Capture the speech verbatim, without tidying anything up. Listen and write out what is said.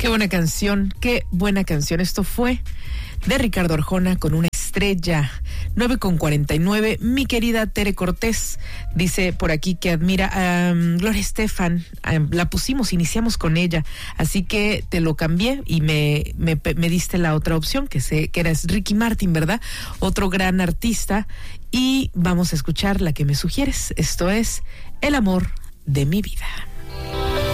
buena canción, qué buena canción. Esto fue de Ricardo Arjona con Una estrella. nueve con cuarenta y nueve. Mi querida Tere Cortés dice por aquí que admira a um, Gloria Estefan. Um, la pusimos, iniciamos con ella, así que te lo cambié y me, me, me diste la otra opción, que sé que eras Ricky Martin, ¿verdad? Otro gran artista. Y vamos a escuchar la que me sugieres. Esto es El amor de mi vida.